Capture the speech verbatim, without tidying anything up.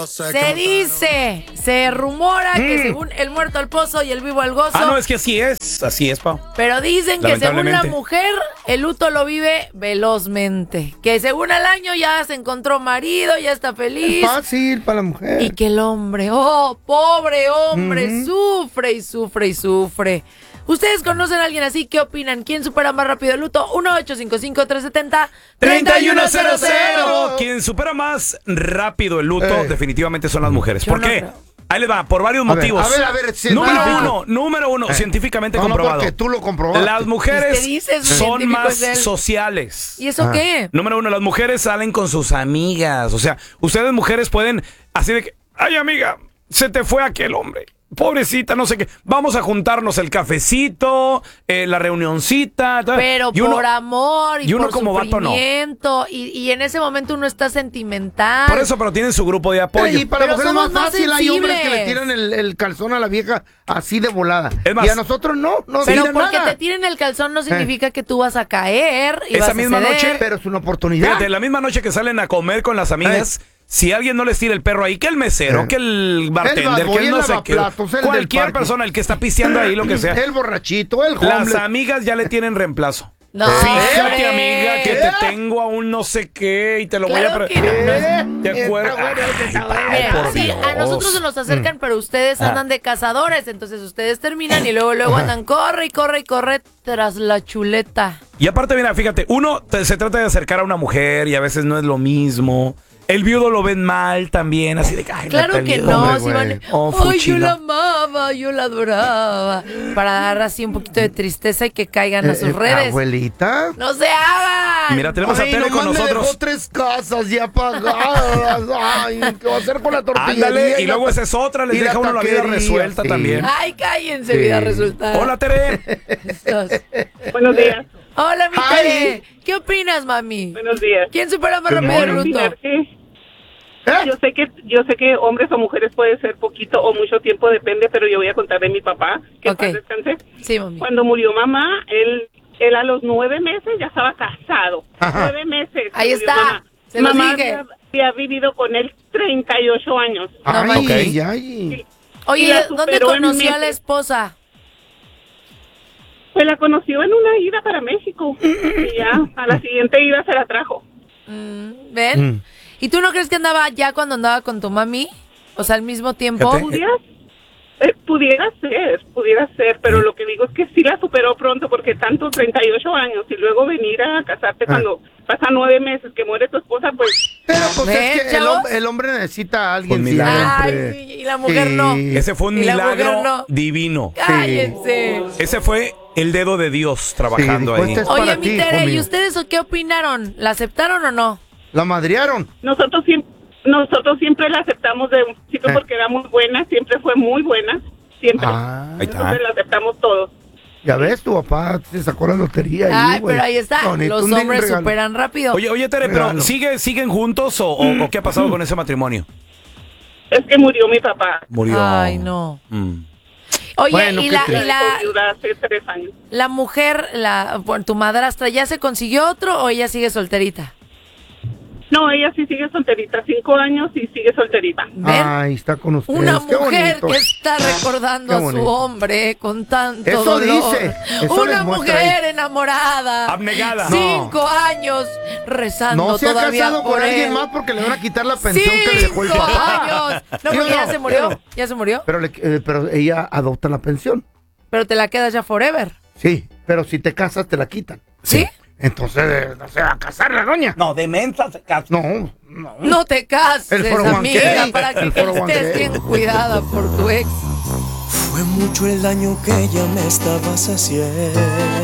Se dice, se rumora mm. que según el muerto al pozo y el vivo al gozo. Ah, no, es que así es, así es, Pau. Pero dicen que según la mujer, el luto lo vive velozmente. Que según al año ya se encontró marido, ya está feliz. Es fácil para la mujer. Y que el hombre, oh, pobre hombre, mm-hmm. sufre y sufre y sufre. ¿Ustedes conocen a alguien así? ¿Qué opinan? ¿Quién supera más rápido el luto? uno ocho cinco cinco, tres siete cero, tres uno cero cero. Quien supera más rápido el luto eh. definitivamente son las mujeres. Yo ¿Por no qué? creo. Ahí les va, por varios a motivos. Ver, a ver, a ver. Si número uno, número uno, eh. científicamente no, comprobado. No, porque tú lo comprobaste. Las mujeres dices, son más sociales. ¿Y eso ah. qué? Número uno, las mujeres salen con sus amigas. O sea, ustedes mujeres pueden así de que, ay amiga, se te fue aquel hombre. Pobrecita, no sé qué. Vamos a juntarnos el cafecito, eh, la reunioncita. Pero y uno, por amor y, y uno por como sufrimiento. Vato, no. Y, y en ese momento uno está sentimental. Por eso, pero tienen su grupo de apoyo. Y para mujeres es más fácil. Más hay hombres que le tiran el, el calzón a la vieja así de volada. Es más, y a nosotros no. no pero porque nada. te tiren el calzón no significa eh. que tú vas a caer. Y Esa vas misma a noche. Pero es una oportunidad. Fíjate, la misma noche que salen a comer con las amigas. Eh. Si alguien no les tira el perro ahí, que el mesero, eh. que el bartender, el que el no sé qué. Cualquier persona, el que está pisteando ahí, lo que sea. El borrachito, el Las homeless. Amigas ya le tienen reemplazo. No, fíjate, amiga, que te tengo a un no sé qué y te lo claro voy a... Que no. ¿Te acuerdas? Mira, sí, a nosotros se nos acercan, pero ustedes andan de cazadores, entonces ustedes terminan y luego luego andan corre y corre y corre tras la chuleta. Y aparte, mira, fíjate, uno te, se trata de acercar a una mujer y a veces no es lo mismo. El viudo lo ven mal también, así de... Ay, claro Natalia, que no, hombre, si van, oh, ay, yo la amaba, yo la adoraba. Para dar así un poquito de tristeza y que caigan eh, a sus eh, redes. Abuelita. ¡No se hagan! Mira, tenemos ay, a Tere con nosotros. Me dejó tres casas ya pagadas. Ay, ¿qué va a hacer con la tortillería? Ándale, y, y luego esa es otra, les deja uno la vida resuelta sí. también. Ay, cállense, sí. vida resuelta. Hola, Tere. Buenos días. Hola, mi Tere. ¿Qué opinas, mami? Buenos días. ¿Quién supera más rápido el luto? ¿Eh? Yo sé que yo sé que hombres o mujeres puede ser poquito o mucho tiempo, depende, pero yo voy a contar de mi papá, que okay. paz descanse. Sí, mami. Cuando murió mamá, él él a los nueve meses ya estaba casado. Ajá. Nueve meses. Ahí está. Mamá, Se mamá sigue. había, había vivido con él treinta y ocho años. Ay, no, okay. ay. Oye, ¿dónde conoció a la esposa? Pues la conoció en una ida para México. Y ya, a la siguiente ida se la trajo. Mm, ¿Ven? Mm. ¿Y tú no crees que andaba ya cuando andaba con tu mami? O sea, al mismo tiempo. ¿Pudiera, eh, pudiera ser, pudiera ser, pero lo que digo es que sí la superó pronto, porque tanto treinta y ocho años y luego venir a casarte ah. cuando pasan nueve meses que muere tu esposa, pues... Pero pues es que el, hombre, el hombre necesita a alguien siempre. Ay, y la mujer sí. no. Ese fue un milagro no. divino. Cállense. Sí. Ese fue el dedo de Dios trabajando sí, ahí. Oye, mi Tere, ¿y ustedes qué opinaron? ¿La aceptaron o no? La madrearon. Nosotros siempre, nosotros siempre la aceptamos de un principio eh. porque era muy buena, siempre fue muy buena, siempre. Ah, nosotros la aceptamos todos. Ya ves, tu papá se sacó la lotería ahí, Ay, pero ahí está, no, los hombres superan rápido. Oye, oye, Tere, pero ¿sigue, ¿siguen juntos o, o, o qué ha pasado con ese matrimonio? Es que murió mi papá. Murió. Ay, no. Mm. Oye, bueno, y, la, y la, hace tres años. la mujer, la, bueno, tu madrastra, ¿ya se consiguió otro o ella sigue solterita? No, ella sí sigue solterita, cinco años y sigue solterita. ¿Ven? Ay, está con ustedes. Una Qué mujer bonito. que está recordando a su hombre con tanto Eso dolor. dice. Eso Una mujer ahí. enamorada. Abnegada. Cinco no. años rezando no se ha todavía casado por con él. alguien más porque le van a quitar la pensión Cinco que le dejó el papá. años. No, porque no, ya se murió. Pero, ya se murió. Pero, le, eh, pero ella adopta la pensión. Pero te la quedas ya forever. Sí, pero si te casas te la quitan. ¿Sí? ¿Sí? Entonces, no se va a casar la doña. No, de mensa se casa. No, no. No te cases, amiga, para que estés bien cuidada por tu ex. Fue mucho el daño que ella me estaba haciendo.